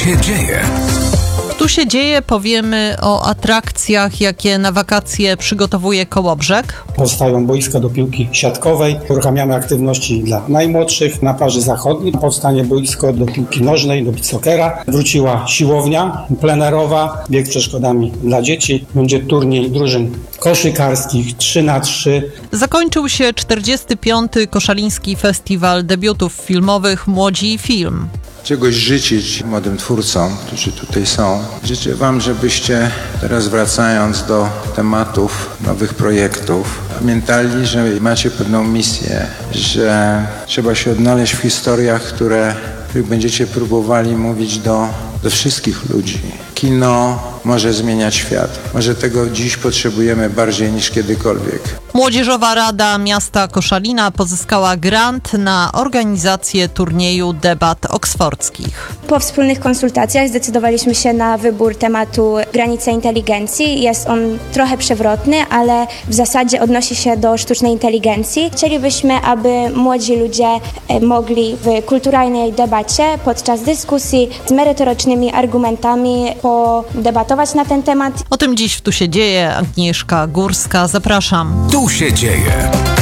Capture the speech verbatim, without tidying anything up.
się dzieje? Tu się dzieje, powiemy o atrakcjach, jakie na wakacje przygotowuje Kołobrzeg. Powstają boiska do piłki siatkowej, uruchamiamy aktywności dla najmłodszych. Na plaży zachodniej powstanie boisko do piłki nożnej, do beachsockera. Wróciła siłownia plenerowa, bieg przeszkodami dla dzieci. Będzie turniej drużyn koszykarskich trzy na trzy. Zakończył się czterdziesty piąty Koszaliński Festiwal Debiutów Filmowych Młodzi i Film. Czegoś życzyć młodym twórcom, którzy tutaj są. Życzę wam, żebyście teraz, wracając do tematów nowych projektów, pamiętali, że macie pewną misję, że trzeba się odnaleźć w historiach, które, których będziecie próbowali mówić do, do wszystkich ludzi. Kino może zmieniać świat. Może tego dziś potrzebujemy bardziej niż kiedykolwiek. Młodzieżowa Rada Miasta Koszalina pozyskała grant na organizację turnieju debat oksfordzkich. Po wspólnych konsultacjach zdecydowaliśmy się na wybór tematu granice inteligencji. Jest on trochę przewrotny, ale w zasadzie odnosi się do sztucznej inteligencji. Chcielibyśmy, aby młodzi ludzie mogli w kulturalnej debacie podczas dyskusji z merytorycznymi argumentami podebatować na ten temat. O tym dziś w Tu się dzieje. Agnieszka Górska, zapraszam. Tu się dzieje.